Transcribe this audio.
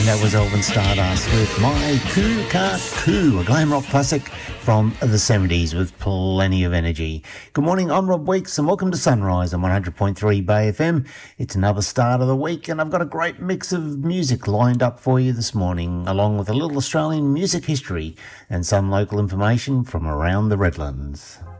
That was Elvin Stardust with My Coo Car Coo, a glam rock classic from the 70s with plenty of energy. Good morning, I'm Rob Weeks and welcome to Sunrise on 100.3 Bay FM. It's another start of the week and I've got a great mix of music lined up for you this morning, along with a little Australian music history and some local information from around the Redlands.